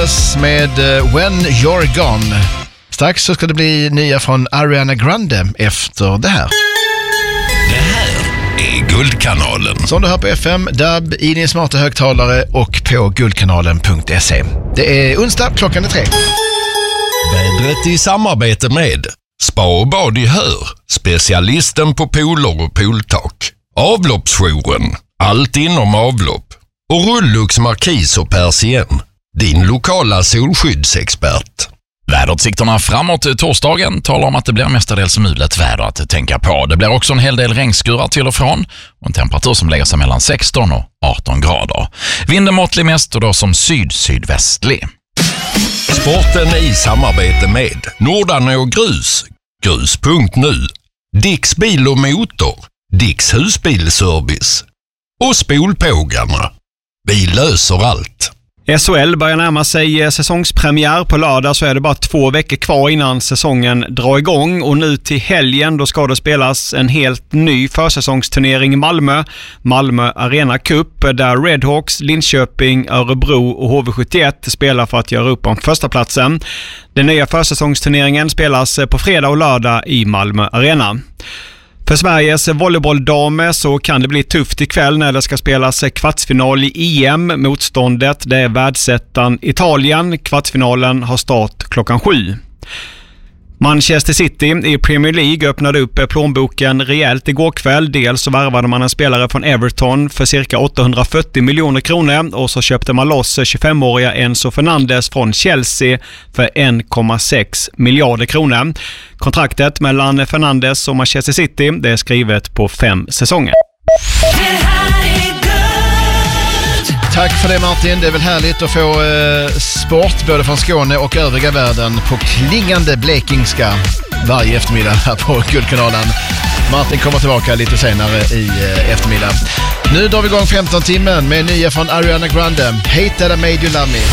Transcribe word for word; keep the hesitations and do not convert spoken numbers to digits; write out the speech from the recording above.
Fighters med When You're Gone. Strax så ska det bli nya från Ariana Grande efter det här. Det här är Guldkanalen. Som du hör på F M, D A B, i din smarta högtalare och på guldkanalen punkt se. Det är onsdag, klockan är tre. Vädret i samarbete med Spa och bad i Hör, specialisten på pooler och pooltak. Avloppsjouren, allt inom avlopp. Och Rullux Markis och Persien, din lokala solskyddsexpert. Väderutsikterna framåt torsdagen talar om att det blir mestadels mulet väder att tänka på. Det blir också en hel del regnskurar till och från och en temperatur som lägger sig mellan sexton och arton grader. Vinden måttlig mest och då som syd-sydvästlig. Sporten i samarbete med Nordarne och Grus, grus punkt nu, Dicks bil och motor, Dicks husbilservice och Spolpågarna. Vi löser allt. S H L börjar närma sig säsongspremiär. På lördag så är det bara två veckor kvar innan säsongen drar igång. Och nu till helgen då ska det spelas en helt ny försäsongsturnering i Malmö. Malmö Arena Cup där Redhawks, Linköping, Örebro och H V sjuttioett spelar för att göra upp om första platsen. Den nya försäsongsturneringen spelas på fredag och lördag i Malmö Arena. För Sveriges volleybolldamer så kan det bli tufft ikväll när det ska spelas kvartsfinal i E M. Motståndet det är världsettan Italien. Kvartsfinalen har start klockan sju. Manchester City i Premier League öppnade upp plånboken rejält igår kväll. Dels så värvade man en spelare från Everton för cirka åttahundrafyrtio miljoner kronor och så köpte man loss tjugofemåriga Enzo Fernandes från Chelsea för en komma sex miljarder kronor. Kontraktet mellan Fernandes och Manchester City det är skrivet på fem säsonger. Tack för det Martin, det är väl härligt att få eh, sport både från Skåne och övriga världen på klingande blekingska varje eftermiddag här på Guldkanalen. Martin kommer tillbaka lite senare i eh, eftermiddag. Nu drar vi igång femton timmen med nya från Ariana Grande. Hate that I made you love me.